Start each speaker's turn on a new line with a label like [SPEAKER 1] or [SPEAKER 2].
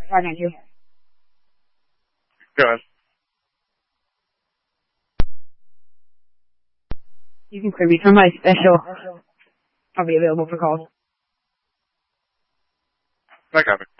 [SPEAKER 1] 592.
[SPEAKER 2] Go ahead.
[SPEAKER 1] You can clear me from my special. I'll be available for calls.
[SPEAKER 2] I copy.